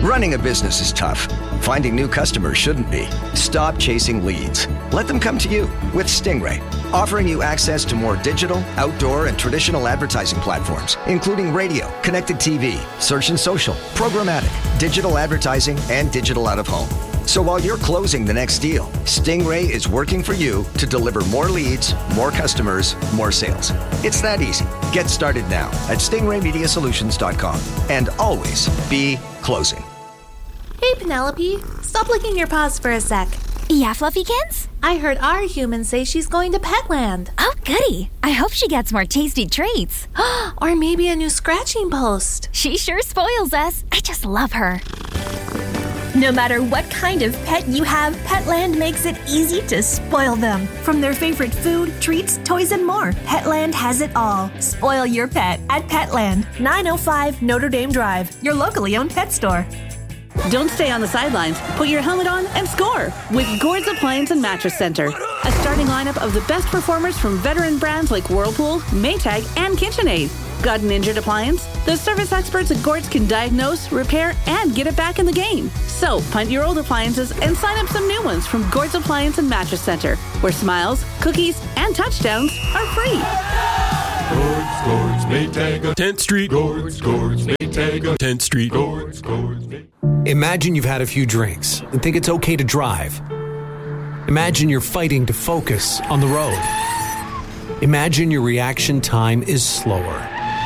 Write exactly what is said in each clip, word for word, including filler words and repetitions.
Running a business is tough. Finding new customers shouldn't be. Stop chasing leads. Let them come to you with Stingray, offering you access to more digital, outdoor, and traditional advertising platforms, including radio, connected T V, search and social, programmatic, digital advertising, and digital out-of-home. So while you're closing the next deal, Stingray is working for you to deliver more leads, more customers, more sales. It's that easy. Get started now at stingray media solutions dot com and always be closing. Hey, Penelope, stop licking your paws for a sec. Yeah, Fluffykins? I heard our human say she's going to Petland. Oh, goody. I hope she gets more tasty treats. Or maybe a new scratching post. She sure spoils us. I just love her. No matter what kind of pet you have, Petland makes it easy to spoil them. From their favorite food, treats, toys, and more, Petland has it all. Spoil your pet at Petland, nine oh five Notre Dame Drive, your locally owned pet store. Don't stay on the sidelines. Put your helmet on and score with Gord's Appliance and Mattress Center. A starting lineup of the best performers from veteran brands like Whirlpool, Maytag, and KitchenAid. Got an injured appliance? The service experts at Gord's can diagnose, repair, and get it back in the game. So, punt your old appliances and sign up some new ones from Gord's Appliance and Mattress Center, where smiles, cookies, and touchdowns are free. Gord's, Gord's, Maytag, tenth Street. Gord's, Gord's, Maytag, tenth Street. Gord's, Gord's, Maytag. Imagine you've had a few drinks and think it's okay to drive. Imagine you're fighting to focus on the road. Imagine your reaction time is slower.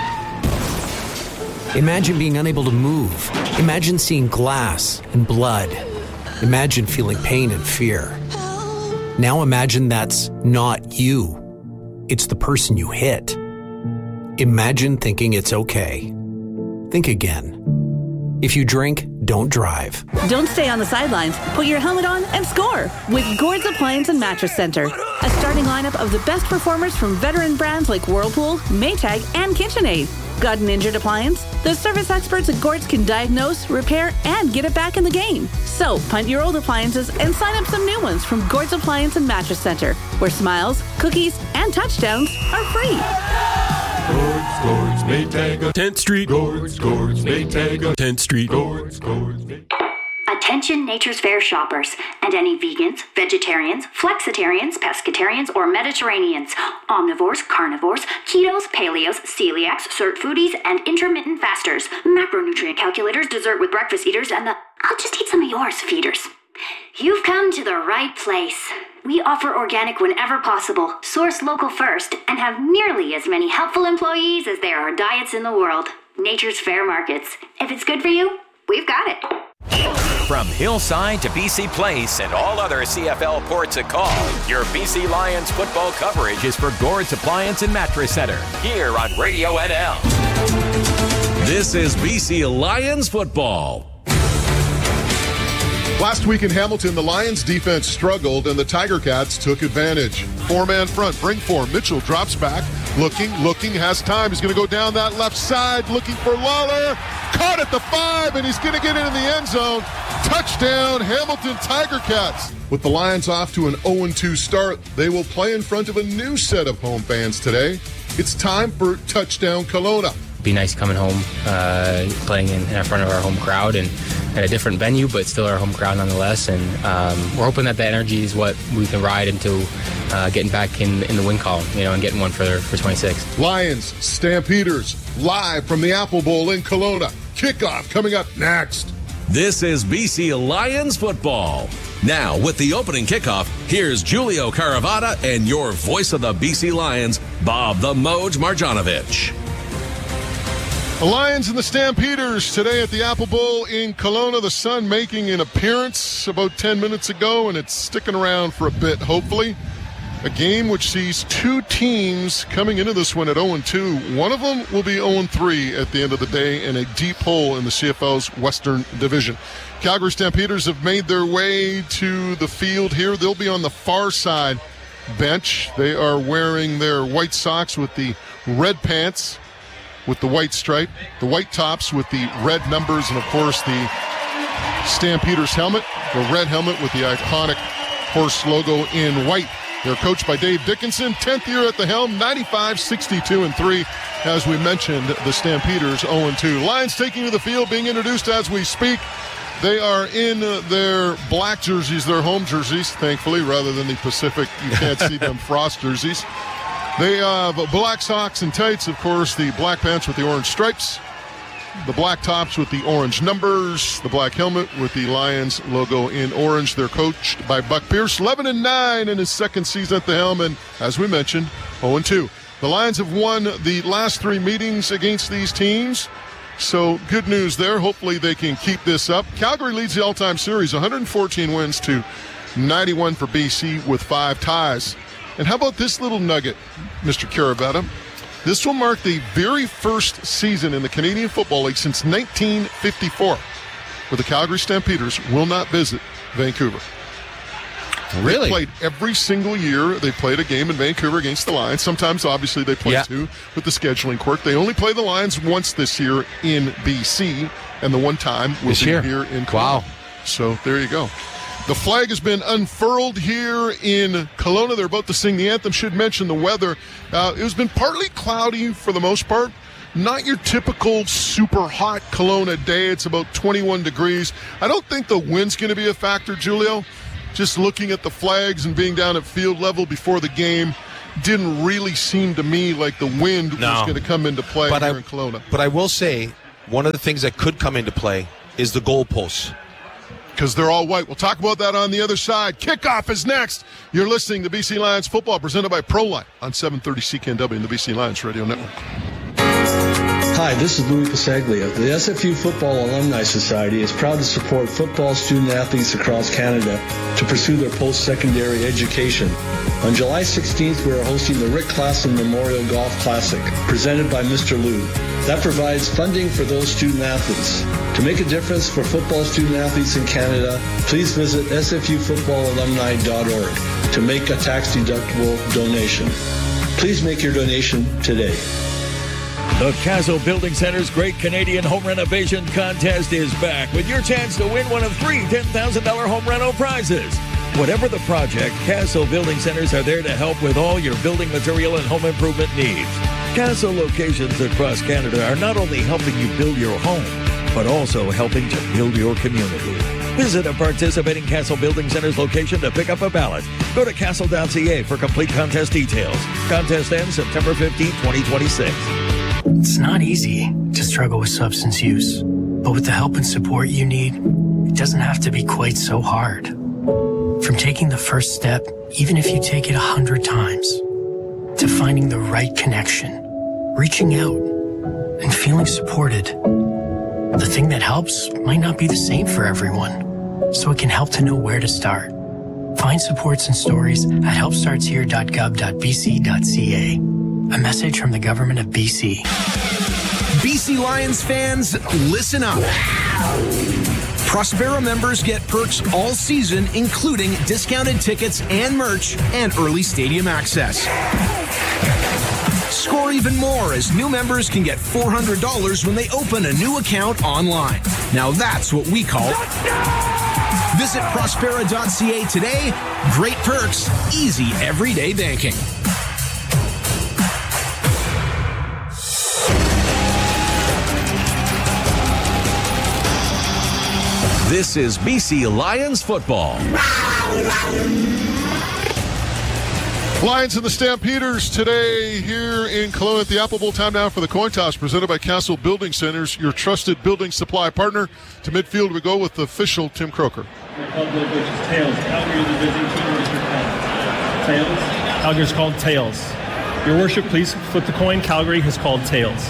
Imagine being unable to move. Imagine seeing glass and blood. Imagine feeling pain and fear. Now imagine that's not you. It's the person you hit. Imagine thinking it's okay. Think again. If you drink, don't drive. Don't stay on the sidelines. Put your helmet on and score with Gord's Appliance and Mattress Center. A starting lineup of the best performers from veteran brands like Whirlpool, Maytag, and KitchenAid. Got an injured appliance? The service experts at Gord's can diagnose, repair, and get it back in the game. So, punt your old appliances and sign up some new ones from Gord's Appliance and Mattress Center, where smiles, cookies, and touchdowns are free. Gord's, Gord's, Maytag, tenth Street. Gord's, Gord's, Maytag, tenth Street. Gord's, Gord's, Maytag. Attention Nature's Fair shoppers and any vegans, vegetarians, flexitarians, pescatarians, or Mediterraneans, omnivores, carnivores, ketos, paleos, celiacs, cert foodies, and intermittent fasters, macronutrient calculators, dessert with breakfast eaters, and the I'll just eat some of yours feeders. You've come to the right place. We offer organic whenever possible, source local first, and have nearly as many helpful employees as there are diets in the world. Nature's Fair Markets. If it's good for you, we've got it. From Hillside to B C Place and all other C F L ports of call, your B C Lions football coverage is for Gord's Appliance and Mattress Center, here on Radio N L. This is B C Lions football. Last week in Hamilton, the Lions defense struggled and the Tiger Cats took advantage. Four-man front, bring four. Mitchell drops back, looking, looking, has time. He's going to go down that left side, looking for Lawler. Caught at the five, and he's going to get into the end zone. Touchdown, Hamilton Tiger Cats. With the Lions off to an oh and two start, they will play in front of a new set of home fans today. It's time for Touchdown Kelowna. Be nice coming home, uh, playing in, in front of our home crowd and at a different venue, but still our home crowd nonetheless. And um, we're hoping that the energy is what we can ride into uh, getting back in, in the win column, you know, and getting one for for twenty-six. Lions, Stampeders, live from the Apple Bowl in Kelowna. Kickoff coming up next. This is B C Lions football. Now, with the opening kickoff, here's Julio Caravata and your voice of the B C Lions, Bob the Moj Marjanovic. The Lions and the Stampeders today at the Apple Bowl in Kelowna. The sun making an appearance about ten minutes ago, and it's sticking around for a bit, hopefully. A game which sees two teams coming into this one at oh and two. One of them will be oh and three at the end of the day in a deep hole in the C F L's Western Division. Calgary Stampeders have made their way to the field here. They'll be on the far side bench. They are wearing their white socks with the red pants with the white stripe, the white tops with the red numbers, and of course the Stampeders helmet, the red helmet with the iconic horse logo in white. They're coached by Dave Dickinson, tenth year at the helm, ninety-five, sixty-two, and three. As we mentioned, the Stampeders oh and two. Lions taking to the field, being introduced as we speak. They are in their black jerseys, their home jerseys, thankfully, rather than the Pacific, you can't see them frost jerseys. They have black socks and tights, of course, the black pants with the orange stripes, the black tops with the orange numbers, the black helmet with the Lions logo in orange. They're coached by Buck Pierce, eleven and nine in his second season at the helm, and as we mentioned, oh and two. The Lions have won the last three meetings against these teams. So good news there. Hopefully they can keep this up. Calgary leads the all-time series, one hundred fourteen wins to ninety-one for B C with five ties. And how about this little nugget, Mister Caravetta? This will mark the very first season in the Canadian Football League since nineteen fifty-four where the Calgary Stampeders will not visit Vancouver. Really? They played every single year. They played a game in Vancouver against the Lions. Sometimes, obviously, they play yeah. two with the scheduling quirk. They only play the Lions once this year in B C, and the one time will this be year. here in Kelowna. Wow. So there you go. The flag has been unfurled here in Kelowna. They're about to sing the anthem. Should mention the weather. Uh, it has been partly cloudy for the most part. Not your typical super hot Kelowna day. It's about twenty-one degrees. I don't think the wind's going to be a factor, Julio. Just looking at the flags and being down at field level before the game, didn't really seem to me like the wind no. was going to come into play but here I, in Kelowna. But I will say, one of the things that could come into play is the goalposts. Because they're all white. We'll talk about that on the other side. Kickoff is next. You're listening to B C Lions football presented by ProLine on seven thirty C K N W and the B C Lions Radio Network. Hi, this is Louis Pasaglia. The S F U Football Alumni Society is proud to support football student-athletes across Canada to pursue their post-secondary education. On July sixteenth, we are hosting the Rick Klassen Memorial Golf Classic, presented by Mister Lou. That provides funding for those student-athletes. To make a difference for football student-athletes in Canada, please visit s f u football alumni dot org to make a tax-deductible donation. Please make your donation today. The Castle Building Center's Great Canadian Home Renovation Contest is back with your chance to win one of three ten thousand dollars home reno prizes. Whatever the project, Castle Building Centers are there to help with all your building material and home improvement needs. Castle locations across Canada are not only helping you build your home, but also helping to build your community. Visit a participating Castle Building Centers location to pick up a ballot. Go to castle dot c a for complete contest details. Contest ends September fifteenth, twenty twenty-six. It's not easy to struggle with substance use, but with the help and support you need, it doesn't have to be quite so hard. From taking the first step, even if you take it a hundred times, to finding the right connection, reaching out, and feeling supported. The thing that helps might not be the same for everyone, so it can help to know where to start. Find supports and stories at help starts here dot gov dot b c dot c a. A message from the government of B C. B C Lions fans, listen up. Prospera members get perks all season, including discounted tickets and merch and early stadium access. Score even more as new members can get four hundred dollars when they open a new account online. Now that's what we call... Visit prospera dot c a today. Great perks, easy everyday banking. This is B C Lions football. Lions and the Stampeders today here in Kelowna at the Apple Bowl. Time now for the coin toss presented by Castle Building Centers, your trusted building supply partner. To midfield we go with the official Tim Croker. Tails. Calgary is the visiting team. What is your call? Tails. Calgary's called tails. Your worship, please flip the coin. Calgary has called tails.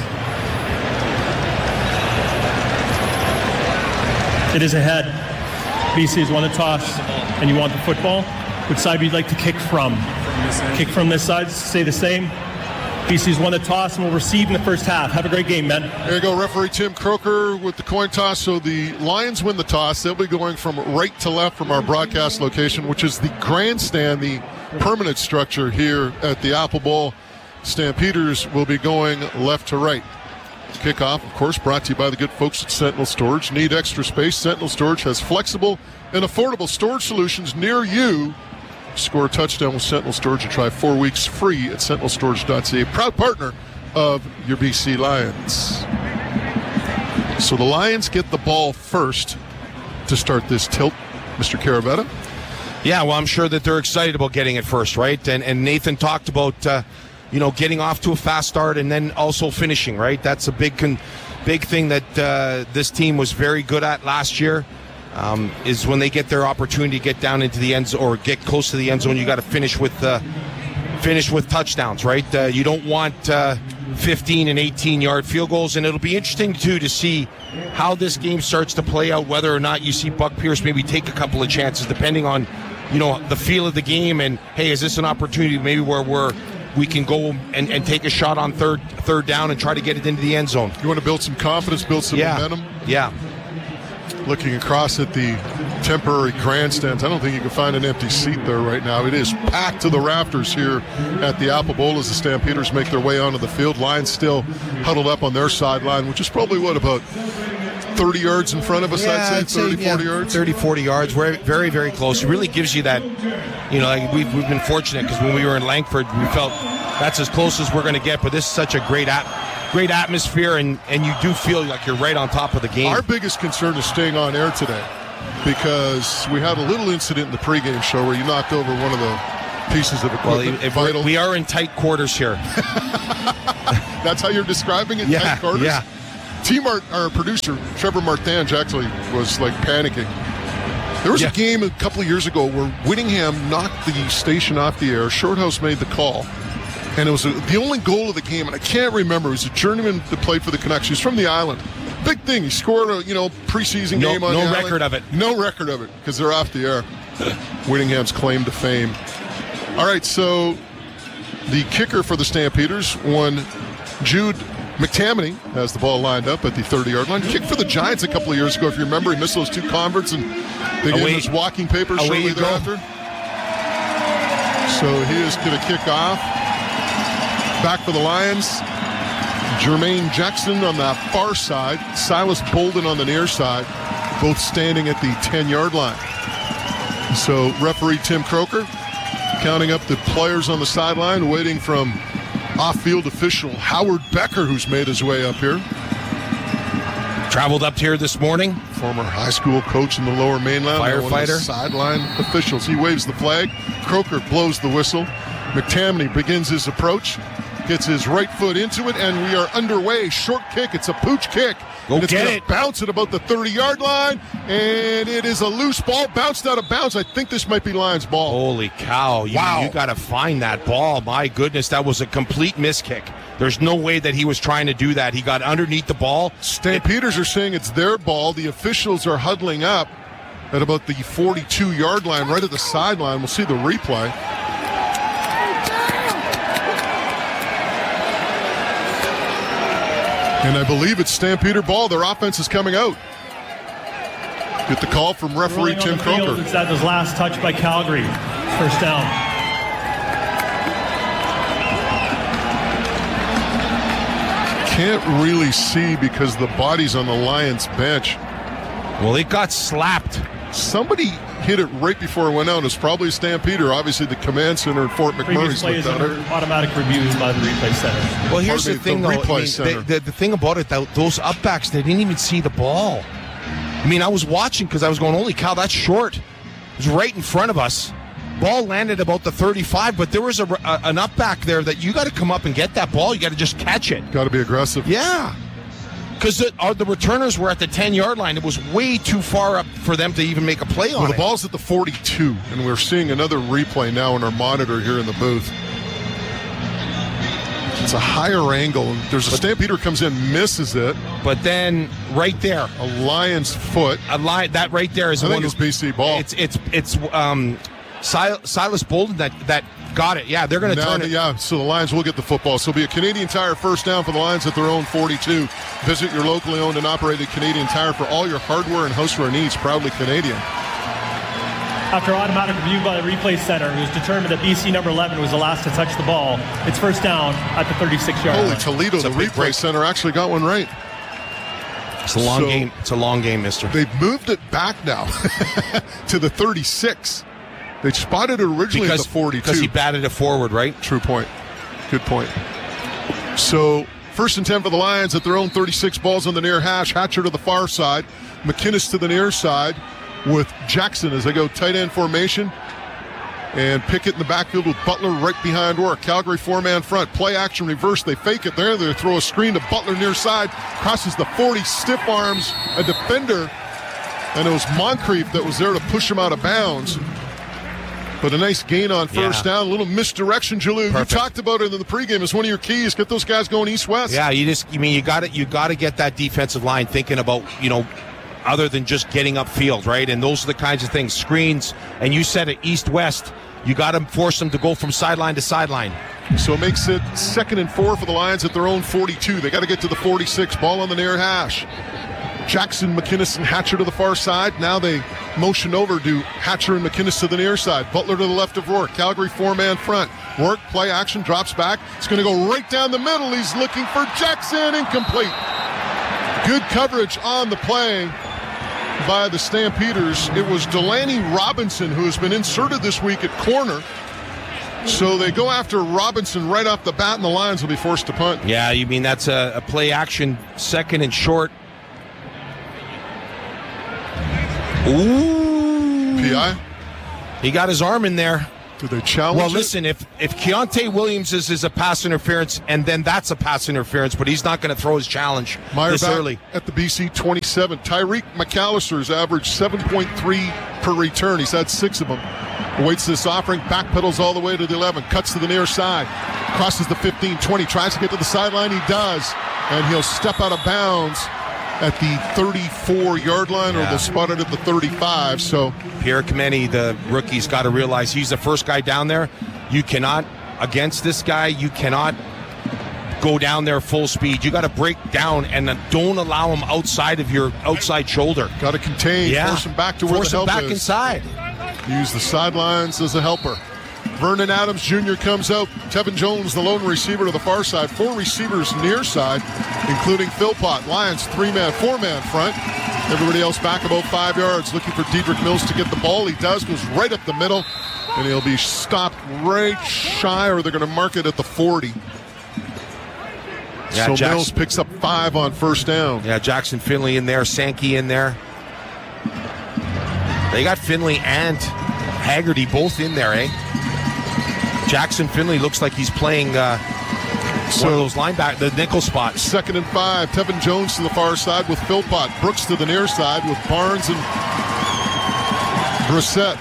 It is a head. B C has won the toss, and you want the football. Which side would you like to kick from? From this end. Kick from this side. Stay the same. B C's won the toss and will receive in the first half. Have a great game, men. There you go, referee Tim Croker with the coin toss. So the Lions win the toss. They'll be going from right to left from our broadcast location, which is the grandstand, the permanent structure here at the Apple Bowl. Stampeders will be going left to right. Kickoff, of course, brought to you by the good folks at Sentinel Storage. Need extra space? Sentinel Storage has flexible and affordable storage solutions near you. Score a touchdown with Sentinel Storage and try four weeks free at sentinel storage dot c a. Proud partner of your B C Lions. So the Lions get the ball first to start this tilt, Mister Caravetta? Yeah, well, I'm sure that they're excited about getting it first, right? And and Nathan talked about, uh, you know, getting off to a fast start and then also finishing, right? That's a big, con- big thing that uh, this team was very good at last year. Um, is when they get their opportunity to get down into the end zone or get close to the end zone, you got to finish with uh, finish with touchdowns, right? Uh, you don't want uh, fifteen and eighteen yard field goals, and it'll be interesting too to see how this game starts to play out. Whether or not you see Buck Pierce maybe take a couple of chances, depending on, you know, the feel of the game, and hey, is this an opportunity maybe where we're we can go and, and take a shot on third third down and try to get it into the end zone. You want to build some confidence, build some yeah. momentum? Yeah. Looking across at the temporary grandstands, I don't think you can find an empty seat there right now. It is packed to the rafters here at the Apple Bowl as the Stampeders make their way onto the field. Lions still huddled up on their sideline, which is probably, what, about thirty yards in front of us, yeah, I'd say, thirty, say, yeah, forty yards? thirty, forty yards. We're very, very close. It really gives you that, you know, like we've, we've been fortunate because when we were in Langford, we felt that's as close as we're going to get, but this is such a great app. Great atmosphere, and, and you do feel like you're right on top of the game. Our biggest concern is staying on air today because we had a little incident in the pregame show where you knocked over one of the pieces of equipment. Well, if we're, we are in tight quarters here. That's how you're describing it? Yeah, tight quarters? yeah. Team Art, our producer, Trevor Martinge, actually was like panicking. There was Yeah. a game a couple of years ago where Whittingham knocked the station off the air. Shorthouse made the call. And it was a, the only goal of the game, and I can't remember. It was a journeyman that played for the Canucks. He was from the island. Big thing. He scored a you know preseason No- game on no the island. record of it. No record of it because they're off the air. Whittingham's claim to fame. All right, so the kicker for the Stampeders, one Jude McTammany, has the ball lined up at the thirty-yard line. Kicked for the Giants a couple of years ago, if you remember. He missed those two converts and they gave him Away- his walking papers away shortly you go. thereafter. So he is going to kick off. Back for the Lions, Jermaine Jackson on the far side, Silas Bolden on the near side, both standing at the ten-yard line. So referee Tim Croker counting up the players on the sideline, waiting from off-field official Howard Becker, who's made his way up here. Traveled up here this morning. Former high school coach in the Lower Mainland. One of the Firefighter. Sideline officials. He waves the flag. Croker blows the whistle. McTammany begins his approach. Gets his right foot into it, and we are underway. Short kick. It's a pooch kick. Go and it's get gonna it. bounce at about the thirty-yard line, and it is a loose ball. Bounced out of bounds. I think this might be Lions ball. Holy cow. You, Wow. you got to find that ball. My goodness, that was a complete miss kick. There's no way that he was trying to do that. He got underneath the ball. Stampeders are saying it's their ball. The officials are huddling up at about the forty-two-yard line, right at the sideline. We'll see the replay. And I believe it's Stampeder ball. Their offense is coming out. Get the call from referee Rolling on Tim the field, Croker. It's at his last touch by Calgary. First down. Can't really see because the body's on the Lions bench. Well, it got slapped. Somebody hit it right before it went out. It's probably a Stampeder. Obviously, the command center at Fort Previous McMurray's play is looked at under it. automatic review by the replay center. Well, here's Pardon the me, thing, the though. replay I mean, center. they, the, the thing about it, that those upbacks, they didn't even see the ball. I mean, I was watching because I was going, holy cow, that's short. It was right in front of us. Ball landed about the thirty-five, but there was a, a, an upback there that you got to come up and get that ball. You got to just catch it. Got to be aggressive. Yeah. Because the, uh, the returners were at the ten-yard line. It was way too far up for them to even make a play on Well, the it. ball's at the forty-two, and we're seeing another replay now in our monitor here in the booth. It's a higher angle. and There's a Stampeder comes in, misses it. But then right there, a Lion's foot. A lion that right there is I the think one it's B C ball. It's it's it's um, Sil- Silas Bolden that that got it. Yeah, they're going to Now, turn it. Yeah, so the Lions will get the football. So it'll be a Canadian Tire first down for the Lions at their own forty-two. Visit your locally owned and operated Canadian Tire for all your hardware and houseware needs. Proudly Canadian. After automatic review by the replay center, it was determined that B C number eleven was the last to touch the ball. It's first down at the thirty-six-yard Holy line. Toledo, It's a the big replay break. center actually got one right. It's a long So- game. It's a long game, mister. They've moved it back now to the thirty-six. They spotted it originally because at the forty-two. because he batted it forward, right? True point. Good point. So first and ten for the Lions at their own thirty-six. Balls on the near hash. Hatcher to the far side. McInnes to the near side. with Jackson as they go tight end formation. And Pickett in the backfield with Butler right behind Rourke. Calgary four-man front. Play action reverse. They fake it there. They throw a screen to Butler near side. Crosses the forty. Stiff arms a defender. And it was Moncrief that was there to push him out of bounds. But a nice gain on first Yeah. down. A little misdirection, Jalou. You talked about it in the pregame as one of your keys. Get those guys going east-west. Yeah, you just, I mean, you got to, you got to get that defensive line thinking about, you know, other than just getting upfield, right? And those are the kinds of things, screens. And you said it, east-west. You got to force them to go from sideline to sideline. So it makes it second and four for the Lions at their own forty-two. They got to get to the forty-six. Ball on the near hash. Jackson, McInnes, and Hatcher to the far side. Now they motion over to Hatcher and McInnes to the near side. Butler to the left of Rourke. Calgary four-man front. Rourke, play action, drops back. It's going to go right down the middle. He's looking for Jackson. Incomplete. Good coverage on the play by the Stampeders. It was Delaney Robinson who has been inserted this week at corner. So they go after Robinson right off the bat, and the Lions will be forced to punt. Yeah, you mean that's a, a play action, second and short. Ooh. P I? He got his arm in there. Do they challenge Well, it? listen, if, if Keontae Williams is, is a pass interference, and then that's a pass interference, but he's not going to throw his challenge Meyer this back early. at the B C twenty-seven. Tyreek McAllister's averaged seven point three per return. He's had six of them. Awaits this offering, backpedals all the way to the eleven, cuts to the near side, crosses the fifteen twenty, tries to get to the sideline. He does, and he'll step out of bounds at the thirty-four-yard line, Yeah. or they'll spot it at the thirty-five. So Pierre Kameni, the rookie's got to realize he's the first guy down there. You cannot, against this guy, you cannot go down there full speed. You got to break down and then don't allow him outside of your outside shoulder. Got to contain, Yeah. force him back to where Force the him help back is. inside. Use the sidelines as a helper. Vernon Adams Junior comes out. Tevin Jones, the lone receiver to the far side. Four receivers near side, including Philpott. Lions three-man, four-man front. Everybody else back about five yards, looking for Dedrick Mills to get the ball. He does, goes right up the middle, and he'll be stopped right shy, or they're going to mark it at the forty. Yeah, so Jackson- Mills picks up five on first down. Yeah, Jackson Finley in there, Sankey in there. They got Finley and Haggerty both in there, eh? Jackson Finley looks like he's playing uh, So- one of those linebacker, the nickel spots. Second and five. Tevin Jones to the far side with Philpott. Brooks to the near side with Barnes and Brissett.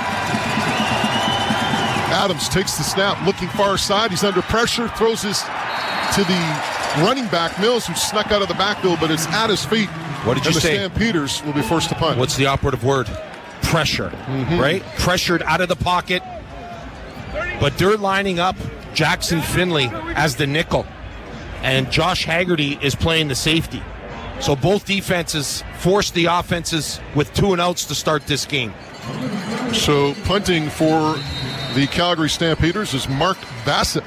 Adams takes the snap, looking far side. He's under pressure, throws his to the running back, Mills, who snuck out of the backfield, but it's at his feet. What did you and the say? Stampeders will be forced to punt. What's the operative word? Pressure, Mhm. right? Pressured out of the pocket. But they're lining up Jackson Finley as the nickel, and Josh Haggerty is playing the safety. So both defenses force the offenses with two and outs to start this game. So punting for the Calgary Stampeders is Mark Bassett.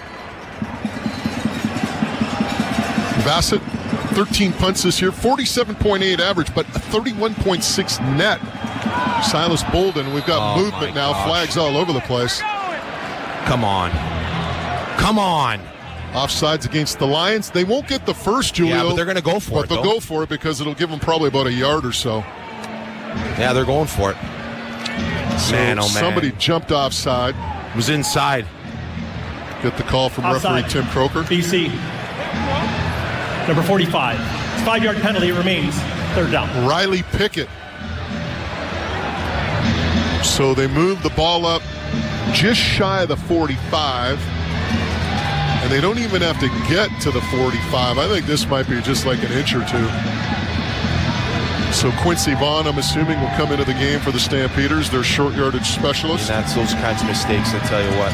Bassett, thirteen punts this year, forty-seven point eight average, but a thirty-one point six net. Silas Bolden, we've got Oh, movement my now, gosh. flags all over the place. Come on. Come on. Offsides against the Lions. They won't get the first, Julio. Yeah, but they're going to go for but it, they'll though. go for it because it'll give them probably about a yard or so. Yeah, they're going for it. So Man, oh, man. somebody jumped offside. Was inside. Get the call from Offside. referee Tim Croker. B C. Number forty-five. It's a five-yard penalty. It remains third down. Riley Pickett. So they move the ball up just shy of the forty-five. And they don't even have to get to the forty-five. I think this might be just like an inch or two. So Quincy Vaughn, I'm assuming, will come into the game for the Stampeders, their short yardage specialist. And that's those kinds of mistakes, I tell you what.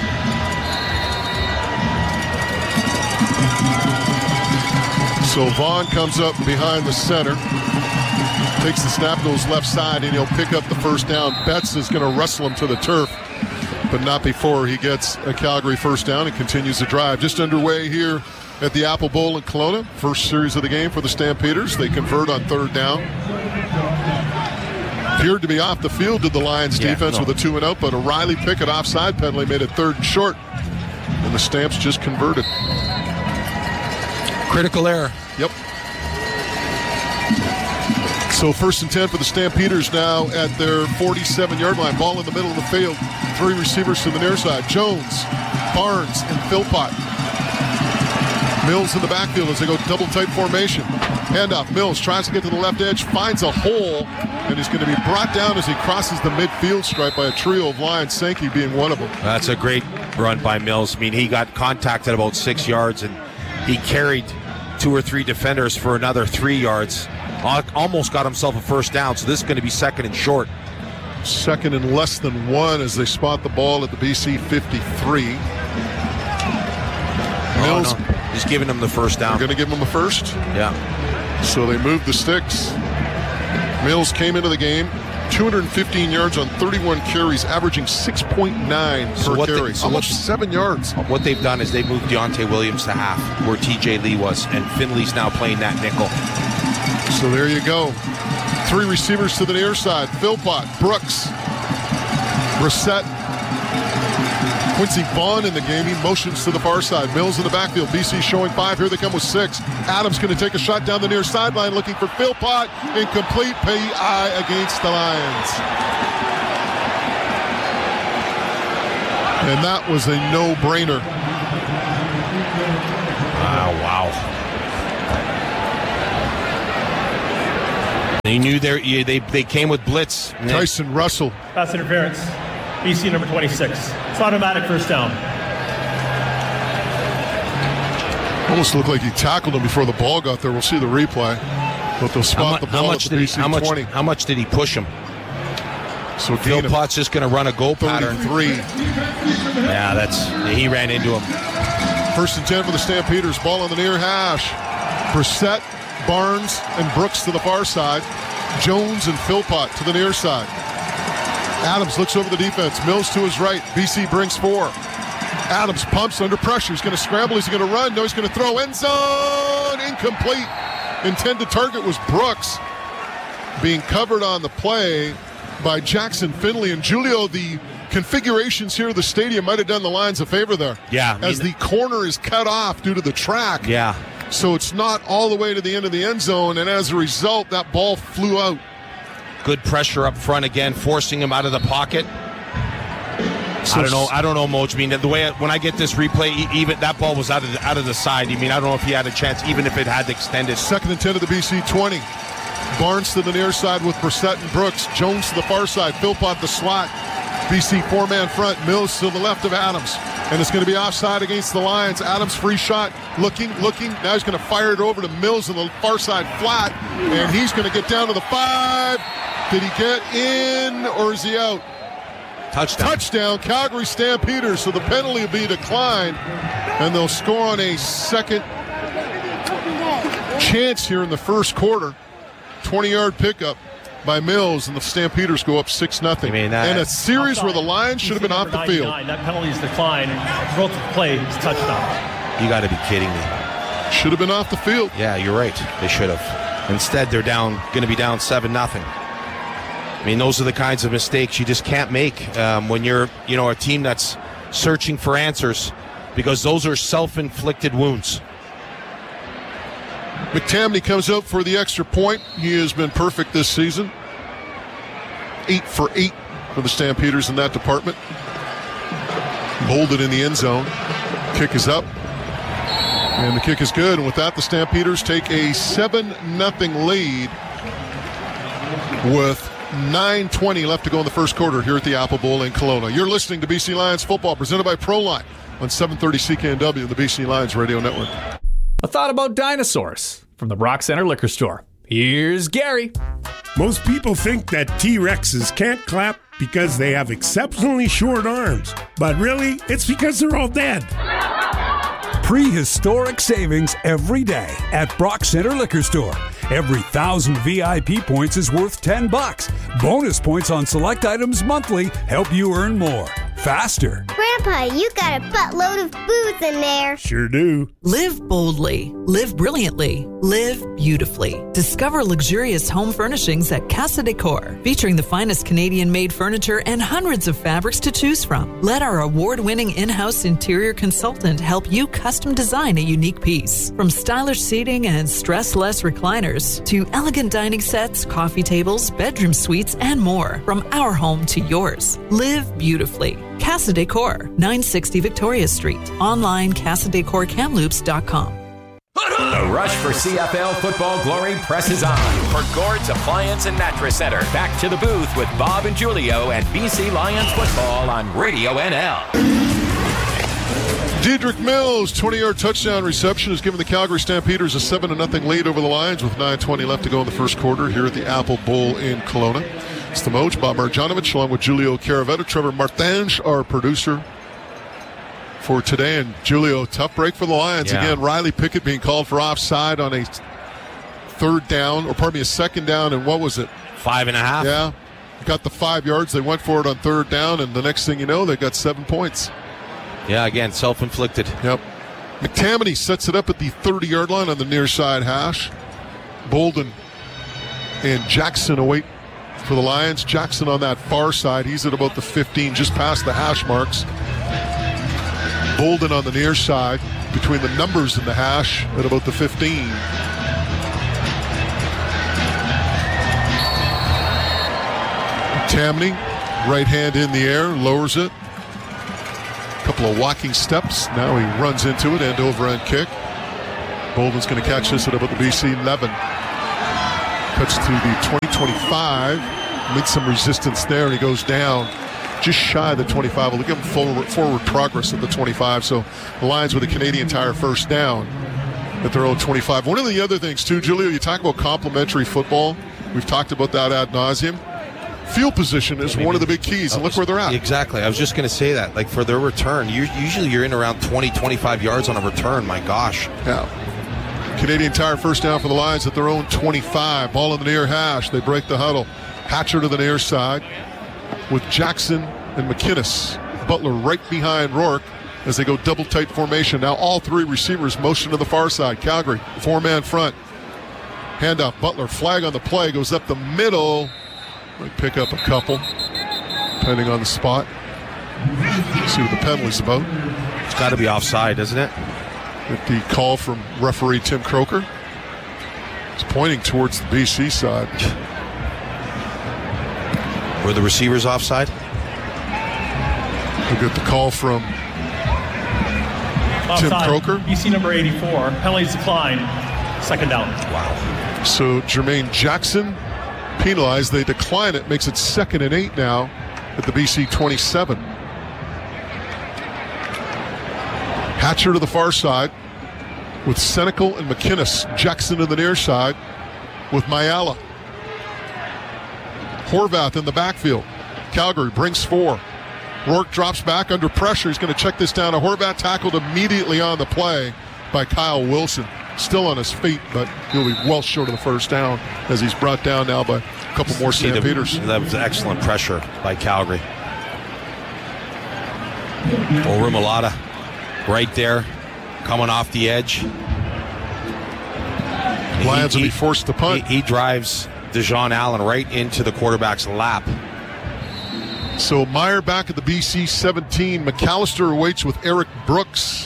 So Vaughn comes up behind the center, takes the snap, goes left side, and he'll pick up the first down. Betts is going to wrestle him to the turf, but not before he gets a Calgary first down and continues the drive. Just underway here at the Apple Bowl in Kelowna. First series of the game for the Stampeders. They convert on third down. Appeared to be off the field to the Lions Yeah, defense no. with a two and out, but a Riley Pickett offside penalty made it third and short. And the Stamps just converted. Critical error. Yep. So first and ten for the Stampeders now at their forty-seven-yard line. Ball in the middle of the field. Three receivers to the near side. Jones, Barnes, and Philpott. Mills in the backfield as they go double tight formation. Handoff. Mills tries to get to the left edge, finds a hole, and is going to be brought down as he crosses the midfield stripe by a trio of Lions, Sankey being one of them. That's a great run by Mills. I mean, he got contacted about six yards, and he carried two or three defenders for another three yards. Almost got himself a first down, so this is going to be second and short. Second and less than one as they spot the ball at the B C fifty-three. Mills. Oh, no. He's giving him the first down. They're going to give him the first? Yeah. So they moved the sticks. Mills came into the game, two hundred fifteen yards on thirty-one carries, averaging six point nine so per carry. They, so Almost what, seven yards. What they've done is they moved Deontay Williams to half, where T J Lee was, and Finley's now playing that nickel. So there you go. Three receivers to the near side. Philpott, Brooks, Brissett, Quincy Vaughn in the game. He motions to the far side. Mills in the backfield. B C showing five. Here they come with six. Adams going to take a shot down the near sideline looking for Philpott. Incomplete. P I against the Lions. And that was a no-brainer. Wow, wow. They knew they they they came with blitz. Tyson Russell. Pass interference. B C number twenty-six. It's automatic first down. Almost looked like he tackled him before the ball got there. We'll see the replay. But they'll spot how, the ball how much at the did B he, C how much, twenty. How much did he push him? So Philpott's just going to run a go pattern. Three. Yeah, that's he ran into him. First and ten for the Stampeders. Ball on the near hash. Brissett, Barnes, and Brooks to the far side. Jones and Philpott to the near side. Adams looks over the defense. Mills to his right. B C brings four. Adams pumps under pressure. He's going to scramble. He's going to run. No, he's going to throw. End zone. Incomplete. Intended target was Brooks. Being covered on the play by Jackson Finley. And Julio, the configurations here at the stadium might have done the Lions a favor there. Yeah. I mean, as the corner is cut off due to the track. Yeah. So it's not all the way to the end of the end zone, and as a result, that ball flew out. Good pressure up front again, forcing him out of the pocket. So I don't know. I don't know, Moj. I mean, the way I, when I get this replay, even that ball was out of the, out of the side. I mean, I don't know if he had a chance, even if it had extended. Second and ten to the B C twenty. Barnes to the near side with Brissett and Brooks. Jones to the far side. Philpott the slot. B C four-man front. Mills to the left of Adams. And it's going to be offside against the Lions. Adams free shot. Looking, looking. Now he's going to fire it over to Mills on the far side flat. And he's going to get down to the five. Did he get in or is he out? Touchdown. Touchdown, Calgary Stampeders. So the penalty will be declined. And they'll score on a second chance here in the first quarter. twenty-yard pickup by Mills, and the Stampeders go up six nothing. And a series where the Lions should have been off the field. That penalty is declined. Result of the play is touchdown. You got to be kidding me. Should have been off the field. Yeah, you're right. They should have. Instead, they're down, going to be down seven nothing. I mean, those are the kinds of mistakes you just can't make um, when you're, you know, a team that's searching for answers, because those are self-inflicted wounds. McTamney comes up for the extra point. He has been perfect this season. Eight for eight for the Stampeders in that department. Bowled it in the end zone. Kick is up. And the kick is good. And with that, the Stampeders take a seven nothing lead with nine twenty left to go in the first quarter here at the Apple Bowl in Kelowna. You're listening to B C Lions football presented by Proline on seven thirty C K N W and the B C Lions Radio Network. A thought about dinosaurs from the Brock Center Liquor Store. Here's Gary. Most people think that T-Rexes can't clap because they have exceptionally short arms. But really, it's because they're all dead. Prehistoric savings every day at Brock Center Liquor Store. Every thousand V I P points is worth ten bucks. Bonus points on select items monthly help you earn more. faster. Grandpa, you got a buttload of booze in there. Sure do. Live boldly. Live brilliantly. Live beautifully. Discover luxurious home furnishings at Casa Decor, featuring the finest Canadian-made furniture and hundreds of fabrics to choose from. Let our award-winning in-house interior consultant help you custom design a unique piece. From stylish seating and stress-less recliners to elegant dining sets, coffee tables, bedroom suites, and more. From our home to yours. Live beautifully. Casa Decor, nine sixty Victoria Street. Online, casa decor kamloops dot com. The rush for C F L football glory presses on. For Gord's Appliance and Mattress Center, back to the booth with Bob and Julio and B C Lions football on Radio N L. Dedrick Mills' twenty-yard touchdown reception has given the Calgary Stampeders a seven to nothing lead over the Lions with nine twenty left to go in the first quarter here at the Apple Bowl in Kelowna. It's the Moj, Bob Marjanovic, along with Julio Caravetta, Trevor Martinge, our producer for today. And Julio, tough break for the Lions. Yeah. Again, Riley Pickett being called for offside on a third down, or pardon me, a second down, and what was it? Five and a half. Yeah. Got the five yards. They went for it on third down, and the next thing you know, they got seven points. Yeah, again, self-inflicted. Yep. McTammany sets it up at the thirty-yard line on the near side hash. Bolden and Jackson await for the Lions. Jackson on that far side. He's at about the fifteen, just past the hash marks. Bolden on the near side, between the numbers and the hash, at about the fifteen. McTammany, right hand in the air, lowers it. Couple of walking steps. Now he runs into it, end over end kick. Bolden's going to catch this at about the B C eleven. Cuts to the twenty twenty-five. Meets some resistance there, and he goes down just shy of the twenty-five. We'll give him forward, forward progress at the twenty-five. So the Lions with a Canadian Tire first down at their own twenty-five. One of the other things, too, Julio, you talk about complementary football. We've talked about that ad nauseum. Field position is one of the big keys, and look where they're at. Exactly. I was just going to say that. Like, for their return, you, usually you're in around twenty, twenty-five yards on a return. My gosh. Yeah. Canadian Tire first down for the Lions at their own twenty-five. Ball in the near hash. They break the huddle. Hatcher to the near side with Jackson and McInnes. Butler right behind Rourke as they go double tight formation. Now all three receivers motion to the far side. Calgary, four-man front. Handoff. Butler, flag on the play, goes up the middle. Might pick up a couple, depending on the spot. See what the penalty's about. It's got to be offside, doesn't it? With the call from referee Tim Croker. He's pointing towards the B C side. Were the receivers offside? We'll get the call from Offside. Tim Croker. B C number eighty-four. Penalties decline. Second down. Wow. So Jermaine Jackson penalized. They decline it. Makes it second and eight now at the B C twenty-seven. Hatcher to the far side with Senecal and McInnes. Jackson to the near side with Mayala. Horvath in the backfield. Calgary brings four. Rourke drops back under pressure. He's going to check this down. A Horvath tackled immediately on the play by Kyle Wilson. Still on his feet, but he'll be well short of the first down as he's brought down now by a couple more Stampeders. That was excellent pressure by Calgary. Orimolata right there, coming off the edge. Lions he, will be forced to punt. He, he drives DeJean Allen right into the quarterback's lap. So Meyer back at the B C seventeen. McAllister awaits with Eric Brooks.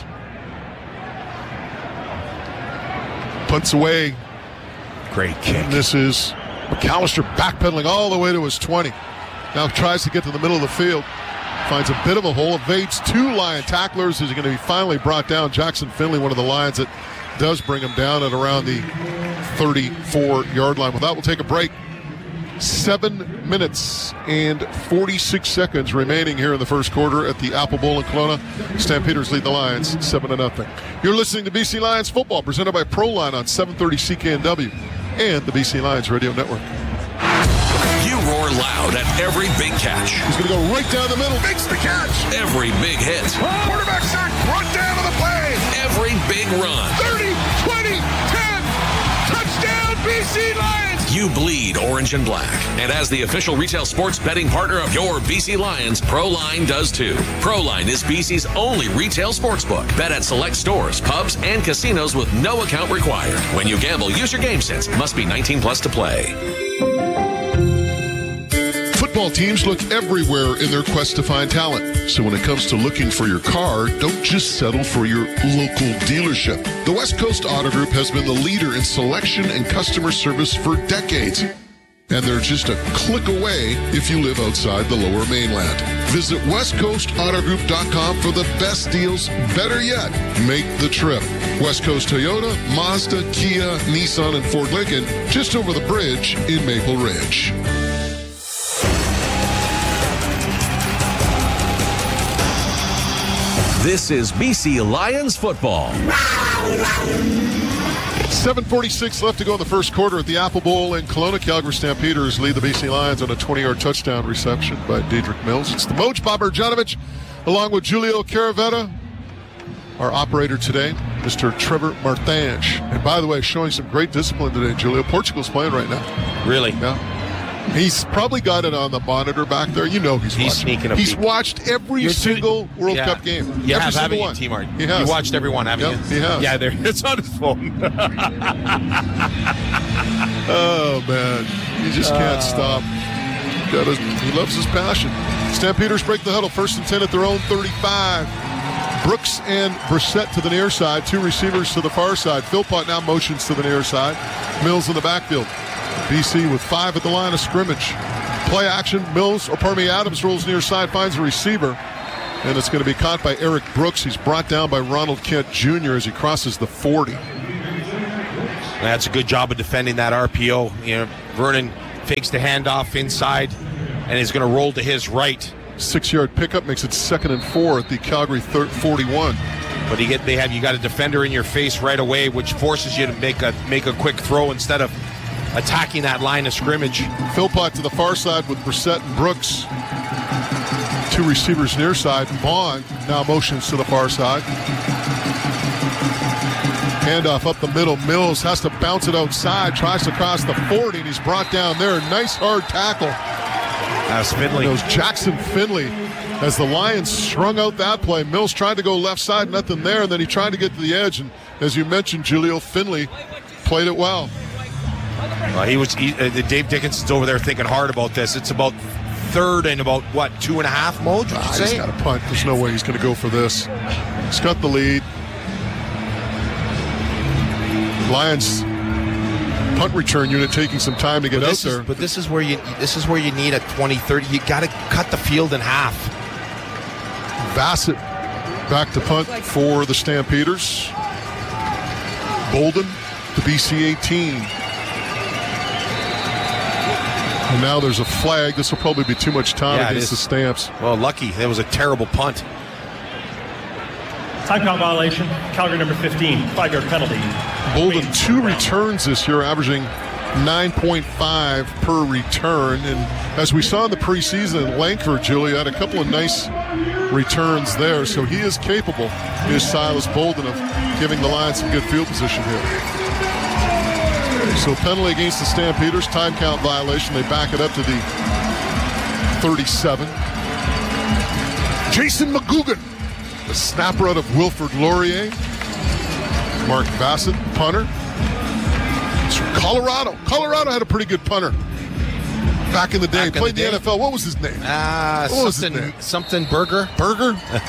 Punts away. Great kick. And this is McAllister backpedaling all the way to his twenty. Now tries to get to the middle of the field. Finds a bit of a hole. Evades two Lion tacklers. Is going to be finally brought down. Jackson Finley, one of the Lions that does bring him down at around the thirty-four-yard line. With that, we'll take a break. Seven minutes and forty-six seconds remaining here in the first quarter at the Apple Bowl in Kelowna. Stampeders lead the Lions seven to nothing. You're listening to B C Lions football, presented by Proline on seven thirty C K N W and the B C Lions Radio Network. You roar loud at every big catch. He's going to go right down the middle. Makes the catch. Every big hit. Quarterback sack brought down to the play. Every big run. thirty, twenty, ten. Touchdown B C Lions. You bleed orange and black. And as the official retail sports betting partner of your B C Lions, Proline does too. Proline is B C's only retail sportsbook. Bet at select stores, pubs, and casinos with no account required. When you gamble, use your game sense. Must be nineteen plus to play. Football teams look everywhere in their quest to find talent. So when it comes to looking for your car, don't just settle for your local dealership. The West Coast Auto Group has been the leader in selection and customer service for decades. And they're just a click away if you live outside the Lower Mainland. Visit west coast auto group dot com for the best deals. Better yet, make the trip. West Coast Toyota, Mazda, Kia, Nissan, and Ford Lincoln, just over the bridge in Maple Ridge. This is B C Lions football. seven forty-six left to go in the first quarter at the Apple Bowl in Kelowna. Calgary Stampeders lead the B C Lions on a twenty-yard touchdown reception by Dedrick Mills. It's the Moj Bob Marjanovic along with Julio Caravetta, our operator today, Mister Trevor Marthange. And by the way, showing some great discipline today, Julio. Portugal's playing right now. Really? Yeah. He's probably got it on the monitor back there. You know he's, he's watching. sneaking up. He's watched every You're single too, World yeah. Cup game. You every have, haven't one. you, T-Mart? He has. You watched every one, haven't yep, you? He has. Yeah, there. It's on his phone. Oh, man. He just can't uh, stop. Got his, he loves his passion. Stampeders break the huddle. First and ten at their own thirty-five. Brooks and Brissett to the near side. Two receivers to the far side. Philpott now motions to the near side. Mills in the backfield. B C with five at the line of scrimmage. Play action. Mills, or pardon me, Adams rolls near side, finds a receiver. And it's going to be caught by Eric Brooks. He's brought down by Ronald Kent Junior as he crosses the forty. That's a good job of defending that R P O. You know, Vernon fakes the handoff inside and is going to roll to his right. Six-yard pickup makes it second and four at the Calgary forty-one. But you get they have you got a defender in your face right away, which forces you to make a make a quick throw instead of attacking that line of scrimmage. Philpott to the far side with Brissett and Brooks. Two receivers near side. Vaughn now motions to the far side. Handoff up the middle. Mills has to bounce it outside. Tries to cross the forty, and he's brought down there. Nice hard tackle. That's Finley. It was Jackson Finley. As the Lions strung out that play, Mills tried to go left side, nothing there, and then he tried to get to the edge. And as you mentioned, Julio Finley played it well. Well, he was. He, uh, Dave Dickinson's over there thinking hard about this. It's about third and about what two and a half. Moj, would you ah, say? He's got a punt. There's no way he's going to go for this. He's got the lead. Lions punt return unit taking some time to get but out this there. Is, but this is where you. This is where you need a twenty, thirty. You got to cut the field in half. Bassett back to punt for the Stampeders. Bolden, the B C eighteen. And now there's a flag. This will probably be too much time yeah, against the Stamps. Well, lucky. That was a terrible punt. Timeout violation. Calgary number fifteen. Five-yard penalty. Bolden, two returns this year, averaging nine point five per return. And as we saw in the preseason, Langford, Julia, had a couple of nice returns there. So he is capable, is Silas Bolden, of giving the Lions some good field position here. So penalty against the Stampeders, time count violation. They back it up to the thirty-seven. Jason McGugan, the snapper out of Wilfrid Laurier. Mark Bassett, punter. It's from Colorado. Colorado had a pretty good punter back in the day. Back Played in the, the day? N F L. What was his name? Uh, what was something, his name? Something Burger. Burger?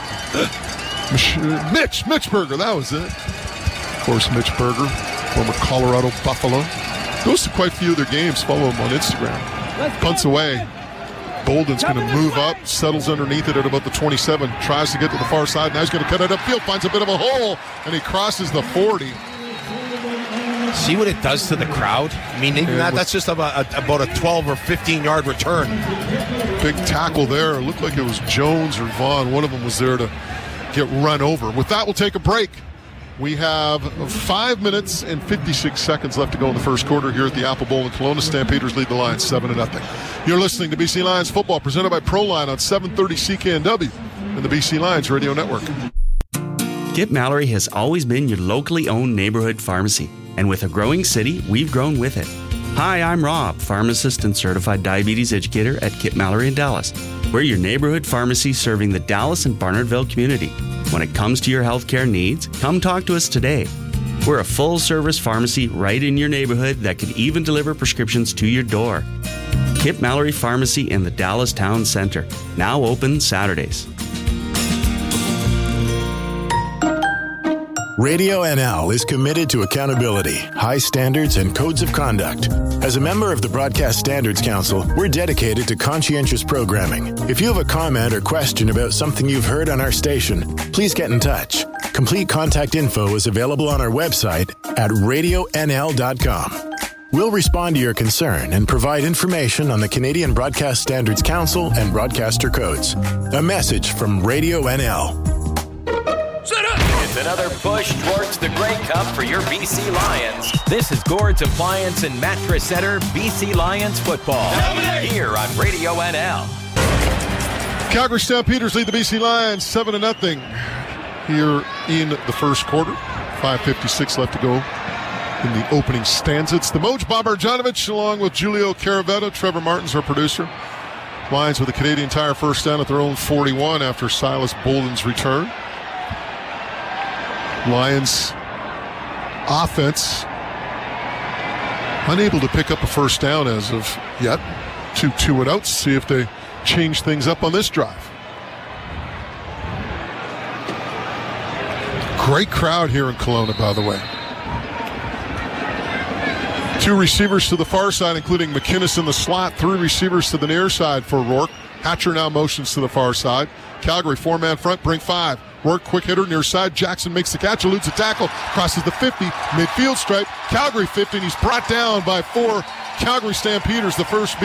Mitch. Mitch Burger. That was it. Of course, Mitch Burger, former Colorado Buffalo. Goes to quite a few of their games. Follow him on Instagram. Punts away. Bolden's going to move up, settles underneath it at about the twenty-seven, tries to get to the far side. Now he's going to cut it upfield, finds a bit of a hole, and he crosses the forty. See what it does to the crowd? I mean, that, that's just about a, about a twelve or fifteen-yard return. Big tackle there. It looked like it was Jones or Vaughn. One of them was there to get run over. With that, we'll take a break. We have five minutes and fifty-six seconds left to go in the first quarter here at the Apple Bowl in Kelowna. Stampeders lead the Lions seven to nothing. You're listening to B C Lions football presented by Proline on seven thirty C K N W and the B C Lions Radio Network. Gip Mallory has always been your locally owned neighborhood pharmacy. And with a growing city, we've grown with it. Hi, I'm Rob, pharmacist and certified diabetes educator at Kip Mallory in Dallas. We're your neighborhood pharmacy serving the Dallas and Barnardville community. When it comes to your healthcare needs, come talk to us today. We're a full-service pharmacy right in your neighborhood that can even deliver prescriptions to your door. Kip Mallory Pharmacy in the Dallas Town Center, now open Saturdays. Radio N L is committed to accountability, high standards, and codes of conduct. As a member of the Broadcast Standards Council, we're dedicated to conscientious programming. If you have a comment or question about something you've heard on our station, please get in touch. Complete contact info is available on our website at radio n l dot com. We'll respond to your concern and provide information on the Canadian Broadcast Standards Council and broadcaster codes. A message from Radio N L. It's another push towards the Grey Cup for your B C Lions. This is Gord's Appliance and Mattress Center B C Lions football. Here on Radio N L. Calgary Stampeders lead the B C Lions seven to nothing here in the first quarter. five fifty-six left to go in the opening stanza. It's the Moj Bob Arjanovic along with Julio Caravetta. Trevor Martin's our producer. Lions with a Canadian Tire first down at their own forty-one after Silas Bolden's return. Lions offense unable to pick up a first down as of yet. Two two and outs. See if they change things up on this drive. Great crowd here in Kelowna, by the way. Two receivers to the far side, including McInnes in the slot. Three receivers to the near side for Rourke. Hatcher now motions to the far side. Calgary four-man front, bring five. Rourke, quick hitter, near side. Jackson makes the catch, eludes a tackle, crosses the fifty, midfield stripe. Calgary fifty, and he's brought down by four Calgary Stampeders. The first